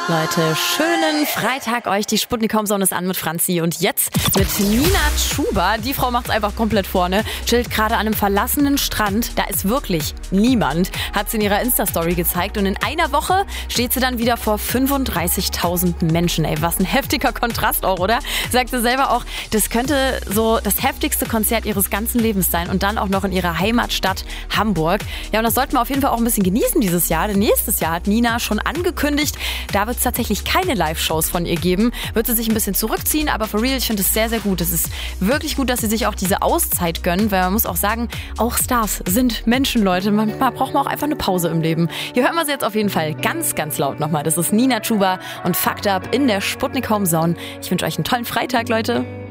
Leute, schönen Freitag euch. Die Sputnik Home Zone ist an mit Franzi und jetzt mit Nina Chuba. Die Frau macht's einfach komplett vorne. Chillt gerade an einem verlassenen Strand. Da ist wirklich niemand. Hat sie in ihrer Insta-Story gezeigt. Und in einer Woche steht sie dann wieder vor 35.000 Menschen. Ey, was ein heftiger Kontrast auch, oder? Sagt sie selber auch, das könnte so das heftigste Konzert ihres ganzen Lebens sein. Und dann auch noch in ihrer Heimatstadt Hamburg. Ja, und das sollten wir auf jeden Fall auch ein bisschen genießen dieses Jahr. Denn nächstes Jahr hat Nina schon angekündigt, da wird es tatsächlich keine Live-Shows von ihr geben. Wird sie sich ein bisschen zurückziehen, aber for real, ich finde es sehr, sehr gut. Es ist wirklich gut, dass sie sich auch diese Auszeit gönnen, weil man muss auch sagen, auch Stars sind Menschen, Leute. Manchmal braucht man auch einfach eine Pause im Leben. Hier hören wir sie jetzt auf jeden Fall ganz, ganz laut nochmal. Das ist Nina Chuba und Fucked Up in der Sputnik Home Zone. Ich wünsche euch einen tollen Freitag, Leute.